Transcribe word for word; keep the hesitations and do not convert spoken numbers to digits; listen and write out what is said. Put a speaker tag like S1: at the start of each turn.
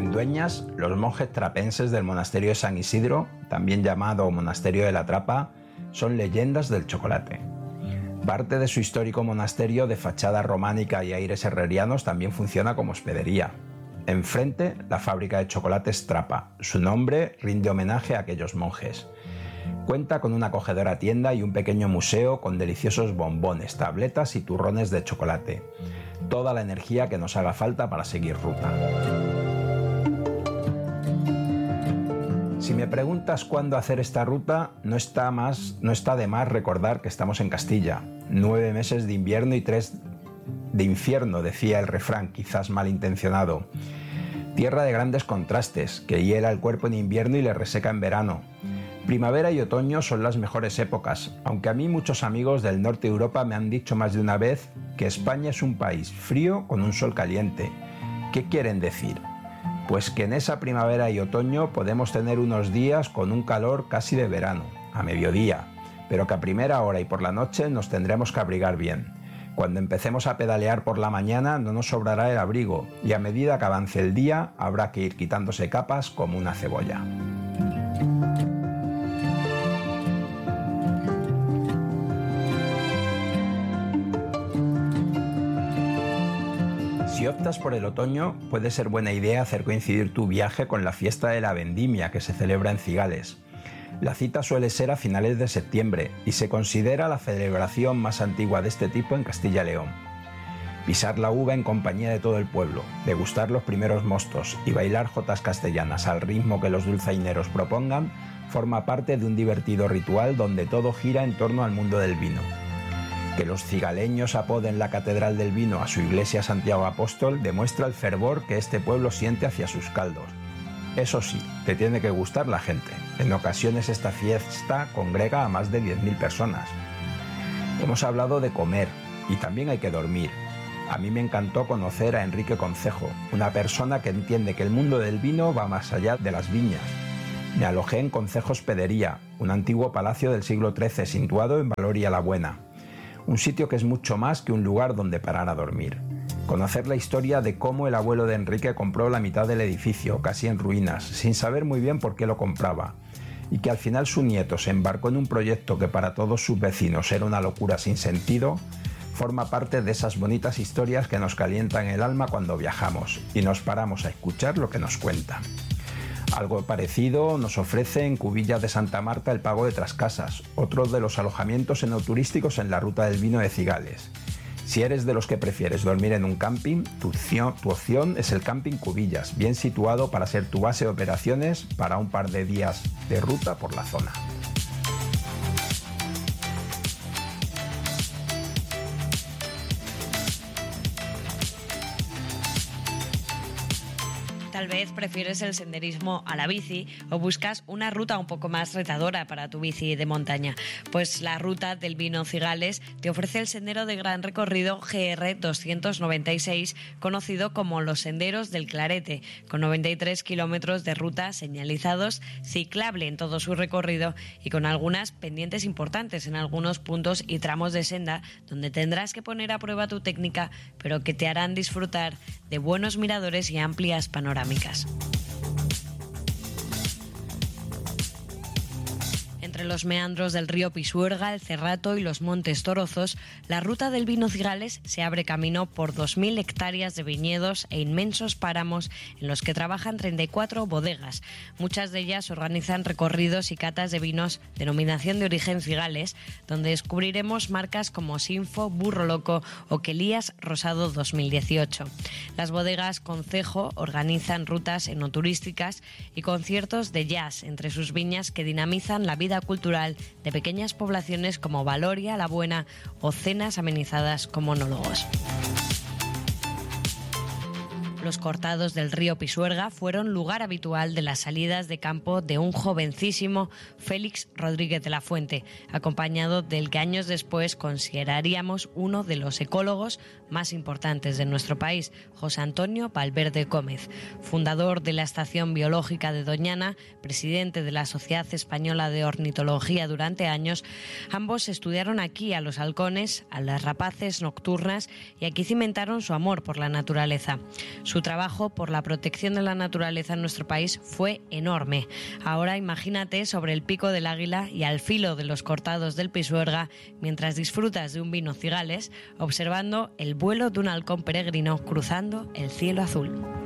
S1: En Dueñas, los monjes trapenses del monasterio de San Isidro, también llamado Monasterio de la Trapa, son leyendas del chocolate. Parte de su histórico monasterio de fachada románica y aires herrerianos también funciona como hospedería. Enfrente, la fábrica de chocolates Trapa. Su nombre rinde homenaje a aquellos monjes. Cuenta con una acogedora tienda y un pequeño museo con deliciosos bombones, tabletas y turrones de chocolate. Toda la energía que nos haga falta para seguir ruta. Si me preguntas cuándo hacer esta ruta, no está, más, no está de más recordar que estamos en Castilla. Nueve meses de invierno y tres de infierno, decía el refrán, quizás malintencionado. Tierra de grandes contrastes, que hiela el cuerpo en invierno y le reseca en verano. Primavera y otoño son las mejores épocas, aunque a mí muchos amigos del norte de Europa me han dicho más de una vez que España es un país frío con un sol caliente. ¿Qué quieren decir? Pues que en esa primavera y otoño podemos tener unos días con un calor casi de verano, a mediodía, pero que a primera hora y por la noche nos tendremos que abrigar bien. Cuando empecemos a pedalear por la mañana no nos sobrará el abrigo y a medida que avance el día habrá que ir quitándose capas como una cebolla. Si optas por el otoño, puede ser buena idea hacer coincidir tu viaje con la fiesta de la vendimia que se celebra en Cigales. La cita suele ser a finales de septiembre y se considera la celebración más antigua de este tipo en Castilla y León. Pisar la uva en compañía de todo el pueblo, degustar los primeros mostos y bailar jotas castellanas al ritmo que los dulzaineros propongan forma parte de un divertido ritual donde todo gira en torno al mundo del vino. Que los cigaleños apoden la Catedral del Vino a su iglesia Santiago Apóstol demuestra el fervor que este pueblo siente hacia sus caldos. Eso sí, te tiene que gustar la gente. En ocasiones esta fiesta congrega a más de diez mil personas. Hemos hablado de comer y también hay que dormir. A mí me encantó conocer a Enrique Concejo, una persona que entiende que el mundo del vino va más allá de las viñas. Me alojé en Concejo Hospedería, un antiguo palacio del siglo trece situado en Valoria la Buena. Un sitio que es mucho más que un lugar donde parar a dormir. Conocer la historia de cómo el abuelo de Enrique compró la mitad del edificio, casi en ruinas, sin saber muy bien por qué lo compraba, y que al final su nieto se embarcó en un proyecto que para todos sus vecinos era una locura sin sentido, forma parte de esas bonitas historias que nos calientan el alma cuando viajamos y nos paramos a escuchar lo que nos cuentan. Algo parecido nos ofrece en Cubillas de Santa Marta el Pago de Trascasas, otro de los alojamientos enoturísticos en la Ruta del Vino de Cigales. Si eres de los que prefieres dormir en un camping, tu opción, tu opción es el Camping Cubillas, bien situado para ser tu base de operaciones para un par de días de ruta por la zona.
S2: Tal vez prefieres el senderismo a la bici o buscas una ruta un poco más retadora para tu bici de montaña. Pues la Ruta del Vino Cigales te ofrece el sendero de gran recorrido G R doscientos noventa y seis, conocido como los Senderos del Clarete, con noventa y tres kilómetros de ruta señalizados, ciclable en todo su recorrido y con algunas pendientes importantes en algunos puntos y tramos de senda donde tendrás que poner a prueba tu técnica, pero que te harán disfrutar de buenos miradores y amplias panorámicas. Entre los meandros del río Pisuerga, el Cerrato y los Montes Torozos, la Ruta del Vino Cigales se abre camino por dos mil hectáreas de viñedos e inmensos páramos en los que trabajan treinta y cuatro bodegas. Muchas de ellas organizan recorridos y catas de vinos denominación de origen Cigales, donde descubriremos marcas como Sinfo, Burro Loco o Quelías Rosado dos mil dieciocho. Las bodegas Concejo organizan rutas enoturísticas y conciertos de jazz entre sus viñas que dinamizan la vida cultural de pequeñas poblaciones como Valoria la Buena o cenas amenizadas con monólogos. Los cortados del río Pisuerga fueron lugar habitual de las salidas de campo de un jovencísimo Félix Rodríguez de la Fuente, acompañado del que años después consideraríamos uno de los ecólogos más importantes de nuestro país, José Antonio Valverde Gómez, fundador de la Estación Biológica de Doñana, presidente de la Sociedad Española de Ornitología durante años. Ambos estudiaron aquí a los halcones, a las rapaces nocturnas y aquí cimentaron su amor por la naturaleza. Su trabajo por la protección de la naturaleza en nuestro país fue enorme. Ahora imagínate sobre el pico del águila y al filo de los cortados del Pisuerga mientras disfrutas de un vino cigales, observando el vuelo de un halcón peregrino cruzando el cielo azul.